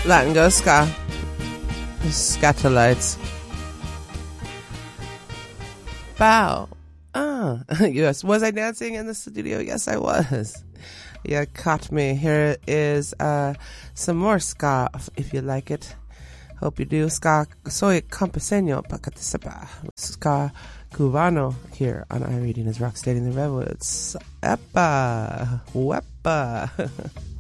Latin Go Ska. Scatolites. Bow. Yes. Was I dancing in the studio? Yes, I was. You caught me. Here is some more ska, if you like it. Hope you do. Ska soy campesino pa que te sepa. Ska cubano here on iReading is Rock Stating the Redwoods. Epa. Wepa.